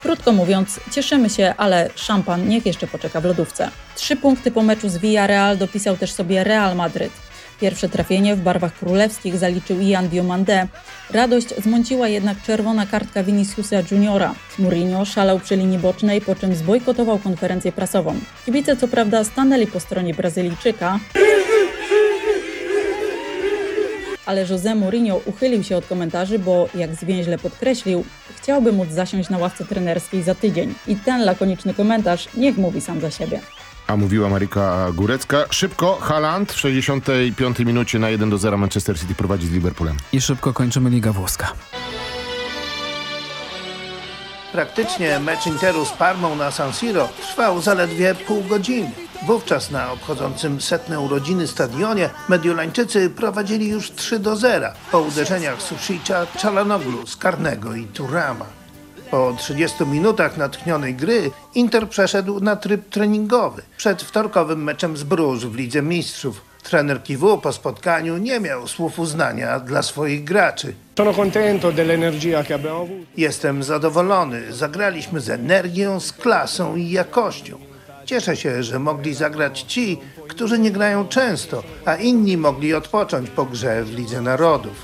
Krótko mówiąc, cieszymy się, ale szampan niech jeszcze poczeka w lodówce. 3 punkty po meczu z Villarreal dopisał też sobie Real Madryt. Pierwsze trafienie w barwach królewskich zaliczył Ian Diomandé. Radość zmąciła jednak czerwona kartka Viniciusa Juniora. Mourinho szalał przy linii bocznej, po czym zbojkotował konferencję prasową. Kibice co prawda stanęli po stronie Brazylijczyka, ale José Mourinho uchylił się od komentarzy, bo jak zwięźle podkreślił, chciałby móc zasiąść na ławce trenerskiej za tydzień. I ten lakoniczny komentarz niech mówi sam za siebie. A mówiła Marika Górecka. Szybko, Haaland w 65 minucie na 1-0 Manchester City prowadzi z Liverpoolem. I szybko kończymy Liga Włoska. Praktycznie mecz Interu z Parmą na San Siro trwał zaledwie pół godziny. Wówczas na obchodzącym 100. urodziny stadionie Mediolańczycy prowadzili już 3-0 po uderzeniach Susicza, Çalhanoğlu z karnego i Thurama. Po 30 minutach natchnionej gry Inter przeszedł na tryb treningowy przed wtorkowym meczem z Bruges w Lidze Mistrzów. Trener Kiwu po spotkaniu nie miał słów uznania dla swoich graczy. Jestem zadowolony. Zagraliśmy z energią, z klasą i jakością. Cieszę się, że mogli zagrać ci, którzy nie grają często, a inni mogli odpocząć po grze w Lidze Narodów.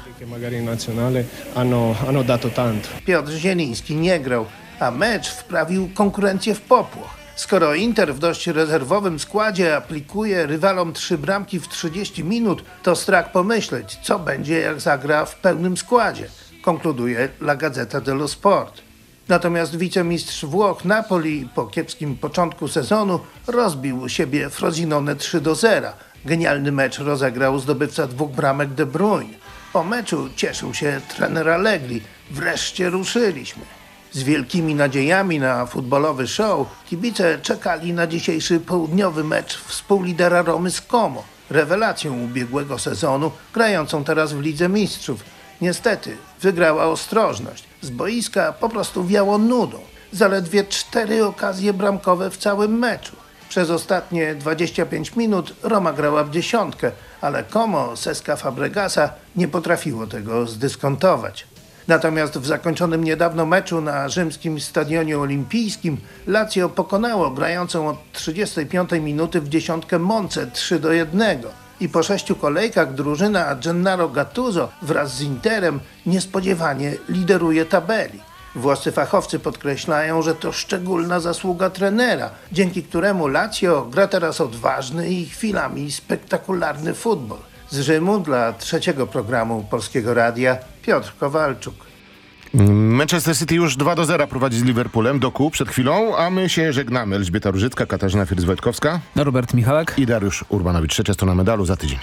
Piotr Zieliński nie grał, a mecz wprawił konkurencję w popłoch. Skoro Inter w dość rezerwowym składzie aplikuje rywalom 3 bramki w 30 minut, to strach pomyśleć, co będzie jak zagra w pełnym składzie, konkluduje La Gazzetta dello Sport. Natomiast wicemistrz Włoch Napoli po kiepskim początku sezonu rozbił siebie Frosinone 3-0. Genialny mecz rozegrał zdobywca 2 bramek De Bruyne. Po meczu cieszył się trener Allegri. Wreszcie ruszyliśmy. Z wielkimi nadziejami na futbolowy show kibice czekali na dzisiejszy południowy mecz współlidera Romy z Como, rewelacją ubiegłego sezonu, grającą teraz w Lidze Mistrzów. Niestety wygrała ostrożność. Z boiska po prostu wiało nudą. Zaledwie 4 okazje bramkowe w całym meczu. Przez ostatnie 25 minut Roma grała w dziesiątkę, ale Como Cesca Fabregasa nie potrafiło tego zdyskontować. Natomiast w zakończonym niedawno meczu na rzymskim Stadionie Olimpijskim Lazio pokonało grającą od 35 minuty w dziesiątkę Monce 3-1. I po 6 kolejkach drużyna Gennaro Gattuso wraz z Interem niespodziewanie lideruje tabeli. Włoscy fachowcy podkreślają, że to szczególna zasługa trenera, dzięki któremu Lazio gra teraz odważny i chwilami spektakularny futbol. Z Rzymu dla trzeciego programu Polskiego Radia Piotr Kowalczuk. Manchester City już 2-0 prowadzi z Liverpoolem do kół przed chwilą, a my się żegnamy. Elżbieta Różycka, Katarzyna Fierz-Wojtkowska, Robert Michalak i Dariusz Urbanowicz. Trzecia strona medalu za tydzień.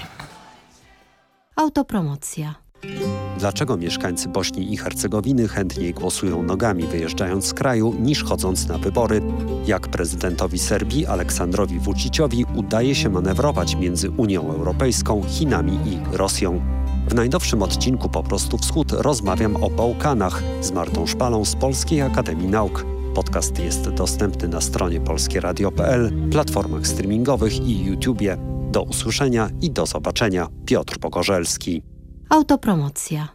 Autopromocja. Dlaczego mieszkańcy Bośni i Hercegowiny chętniej głosują nogami wyjeżdżając z kraju niż chodząc na wybory? Jak prezydentowi Serbii Aleksandrowi Vučićowi udaje się manewrować między Unią Europejską, Chinami i Rosją? W najnowszym odcinku Po prostu Wschód rozmawiam o Bałkanach z Martą Szpalą z Polskiej Akademii Nauk. Podcast jest dostępny na stronie polskieradio.pl, platformach streamingowych i YouTubie. Do usłyszenia i do zobaczenia. Piotr Pogorzelski. Autopromocja.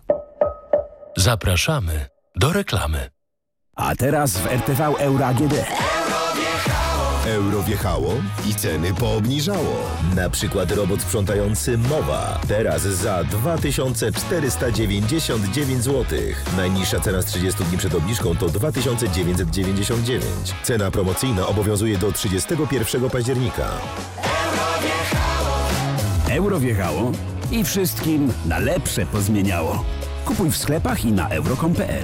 Zapraszamy do reklamy. A teraz w RTV Euro AGD. Euro wjechało i ceny poobniżało. Na przykład robot sprzątający Mowa. Teraz za 2499 zł. Najniższa cena z 30 dni przed obniżką to 2999. Cena promocyjna obowiązuje do 31 października. Euro wjechało i wszystkim na lepsze pozmieniało. Kupuj w sklepach i na euro.com.pl.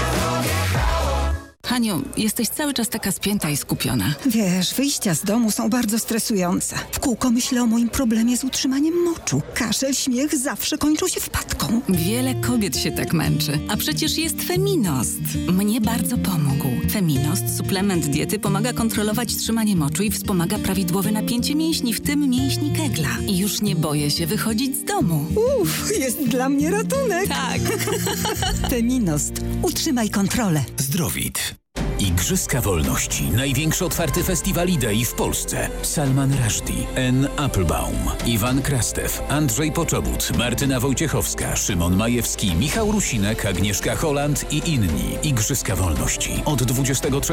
Haniu, jesteś cały czas taka spięta i skupiona. Wiesz, wyjścia z domu są bardzo stresujące. W kółko myślę o moim problemie z utrzymaniem moczu. Kaszel, śmiech zawsze kończą się wpadką. Wiele kobiet się tak męczy. A przecież jest Feminost. Mnie bardzo pomógł. Feminost, suplement diety, pomaga kontrolować trzymanie moczu i wspomaga prawidłowe napięcie mięśni, w tym mięśni Kegla. I już nie boję się wychodzić z domu. Jest dla mnie ratunek. Tak. Feminost. Utrzymaj kontrolę. Zdrowit. Igrzyska Wolności. Największy otwarty festiwal idei w Polsce. Salman Rushdie, Anne Applebaum, Iwan Krastew, Andrzej Poczobut, Martyna Wojciechowska, Szymon Majewski, Michał Rusinek, Agnieszka Holland i inni. Igrzyska Wolności. Od 23